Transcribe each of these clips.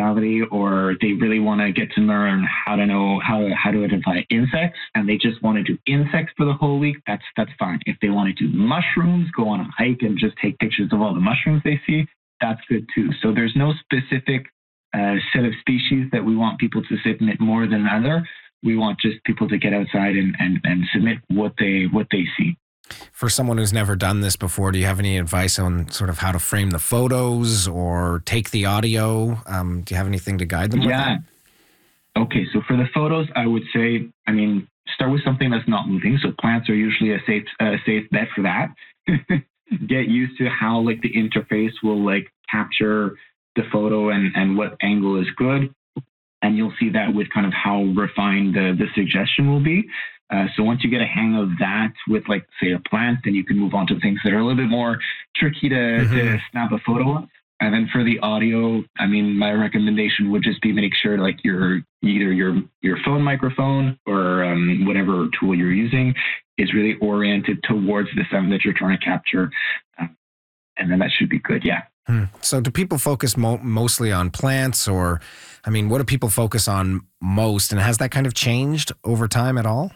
bestiality, or they really want to get to learn how to know how to identify insects, and they just want to do insects for the whole week, that's fine. If they want to do mushrooms, go on a hike and just take pictures of all the mushrooms they see, that's good too. So there's no specific set of species that we want people to submit more than another. We want just people to get outside and submit what they see. For someone who's never done this before, do you have any advice on sort of how to frame the photos or take the audio? Do you have anything to guide them with that? Okay, so for the photos, I would say, start with something that's not moving. So plants are usually a safe bet for that. Get used to how like the interface will like capture the photo and what angle is good. And you'll see that with kind of how refined the suggestion will be. So once you get a hang of that with like, say, a plant, then you can move on to things that are a little bit more tricky to snap a photo of. And then for the audio, my recommendation would just be make sure like either your phone microphone or whatever tool you're using is really oriented towards the sound that you're trying to capture. And then that should be good. Yeah. So do people focus mostly on plants, or, what do people focus on most? And has that kind of changed over time at all?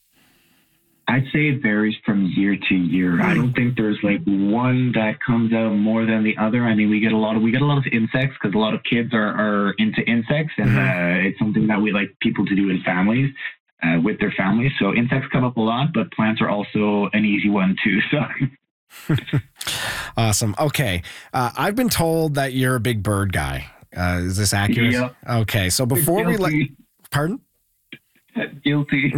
I'd say it varies from year to year. I don't think there's like one that comes out more than the other. We get a lot of insects because a lot of kids are into insects, and it's something that we like people to do in families with their families. So insects come up a lot, but plants are also an easy one too. So. Awesome. Okay. I've been told that you're a big bird guy. Is this accurate? Yep. Okay. So before pardon? Guilty.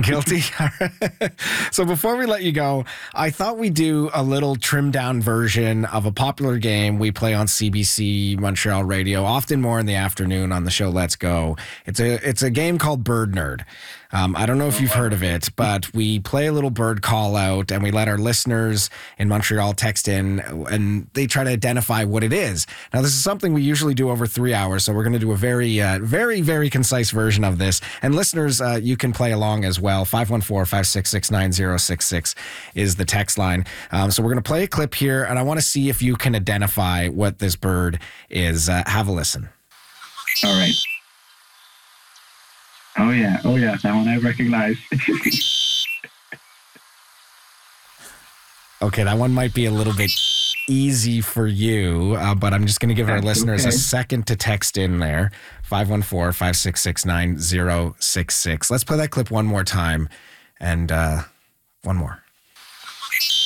So before we let you go, I thought we'd do a little trimmed down version of a popular game we play on CBC Montreal Radio, often more in the afternoon on the show Let's Go. It's a game called Bird Nerd. I don't know if you've heard of it, but we play a little bird call out and we let our listeners in Montreal text in and they try to identify what it is. Now, this is something we usually do over 3 hours, so we're going to do a very, very, very concise version of this. And listeners, you can play along as well. 514-566-9066 is the text line. So we're going to play a clip here, and I want to see if you can identify what this bird is. Have a listen. All right. Oh yeah, that one I recognize. Okay, that one might be a little bit easy for you, but I'm just going to give our listeners a second to text in there. 514-566-9066. Let's play that clip one more time, and one more.